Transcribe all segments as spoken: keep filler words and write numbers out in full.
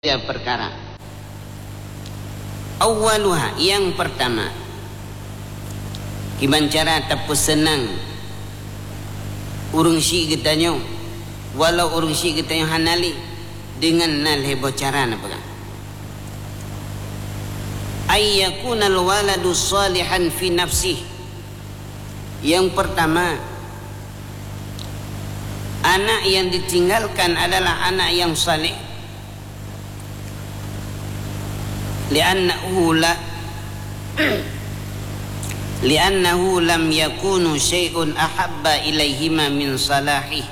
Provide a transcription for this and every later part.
tiga perkara. Awaluha, yang pertama, gimana cara tapu senang urung si kitanya, walau urung si kitanya hanali dengan nal hebo cara apa kan? Ayyakunal waladu salihan fi nafsih. Yang pertama, anak yang ditinggalkan adalah anak yang saleh. Li'annahu la li'annahu lam yakunu syai'un ahabba ilaihima min salahih.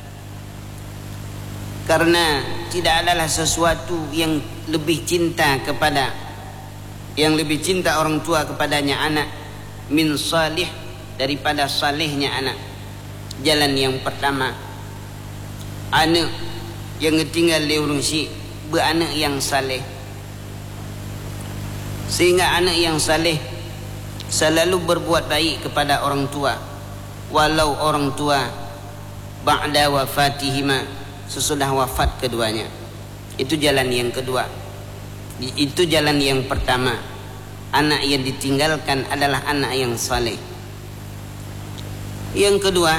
Karena tidak adalah sesuatu yang lebih cinta kepada yang lebih cinta orang tua kepadanya anak min salih, daripada salihnya anak. Jalan yang pertama, anak yang tinggal di urung si beranak yang saleh. Sehingga anak yang saleh selalu berbuat baik kepada orang tua, walau orang tua ba'da wafatihima, sesudah wafat keduanya. Itu jalan yang kedua. Itu jalan yang pertama. Anak yang ditinggalkan adalah anak yang saleh. Yang kedua,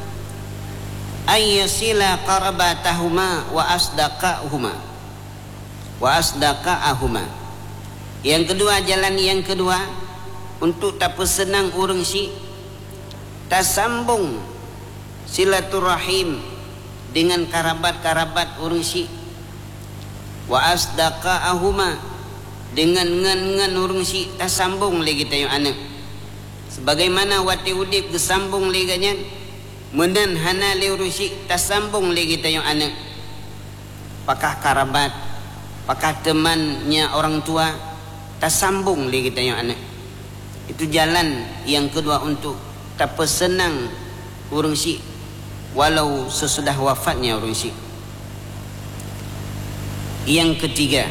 ayyasila qarabatahuma wa asdaqahuma wa asdaqahuma. Yang kedua, jalan yang kedua untuk tak senang urang si tasambung silaturahim dengan karabat-karabat urang si, wa asdaqahuma dengan ngan-ngan urang si tasambung lagi tayo anak. Sebagaimana wati udip gesambung leganya menan hana le urang si tasambung lagi tayo anak. Pakah karabat, pakah temannya orang tua tasambung lagi kita yang anak. Itu jalan yang kedua untuk tak senang urang si walau sesudah wafatnya urang si. Yang ketiga,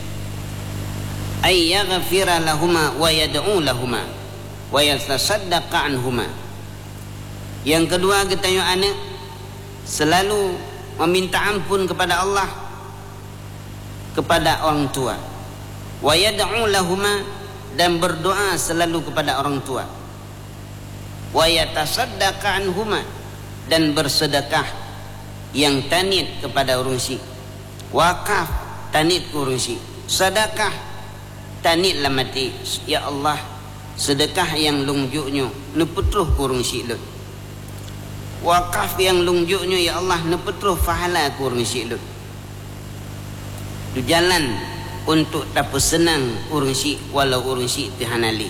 ay yaghfira lahuma wa yad'u lahuma wa yatasaddaqa anhuma. Yang kedua, kita yang anak selalu meminta ampun kepada Allah, kepada orang tua, wa yad'u lahuma, dan berdoa selalu kepada orang tua, wa yatasaddaqa anhuma, dan bersedekah yang tanit kepada urang si. Wakaf tanit ke urang si, sedekah tanit lah mati. Ya Allah, sedekah yang lungjuknya nepetruh ke urang si lut. Wakaf yang lungjuknya ya Allah nepetruh pahala ke urang si lut. Itu jalan untuk tak senang urang si walau urang si tihanali.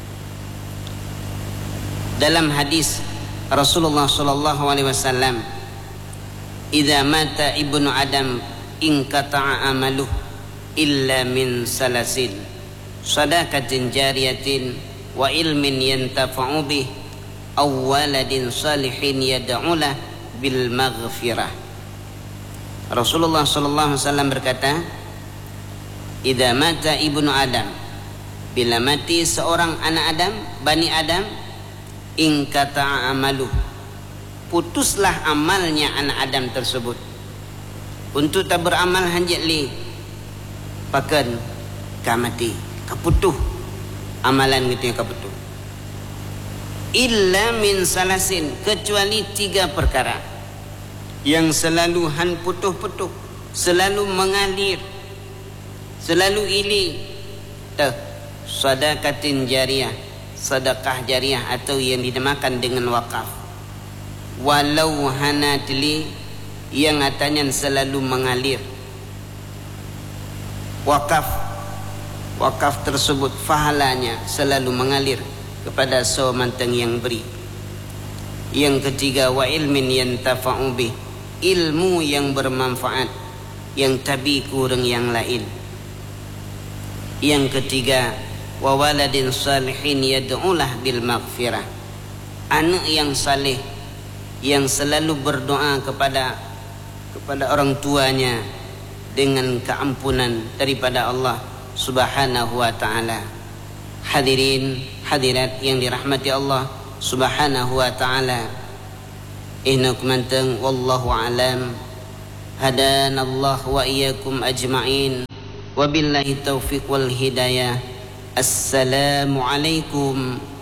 Dalam hadis Rasulullah sallallahu alaihi wasallam, idza mata ibnu adam inqata'a amaluh illa min salasin sadaqatin jariyatin wa ilmin yantafa'u bih aw waladin salihin yad'u lah bil maghfirah. Rasulullah sallallahu alaihi wasallam berkata, idza mata ibnu adam, bila mati seorang anak Adam, Bani Adam, inqata'a amaluh, putuslah amalnya anak Adam tersebut. Untuk tak beramal hanjat li pakan kamati kaputuh amalan gitu yang kaputuh. Illa min salasin, kecuali tiga perkara yang selalu han putuh-putuh, selalu mengalir, selalu ili. Tuh, sedekatin jariyah, sedekah jariyah atau yang dinamakan dengan wakaf. Walau hanatli, yang katanya selalu mengalir. Wakaf, wakaf tersebut pahalanya selalu mengalir kepada semantang yang beri. Yang ketiga, wa ilmin yantafa'u bih, ilmu yang bermanfaat yang tabi kurang yang lain. Yang ketiga, wa waladin salihin yad'ulah bil maghfirah, anak yang saleh yang selalu berdoa kepada kepada orang tuanya dengan keampunan daripada Allah Subhanahu wa taala. Hadirin hadirat yang dirahmati Allah Subhanahu wa taala, ihna kumanteng wallahu alam. hadanallahu wa iyyakum ajma'in. Wabillahi taufiq wal hidayah. Assalamualaikum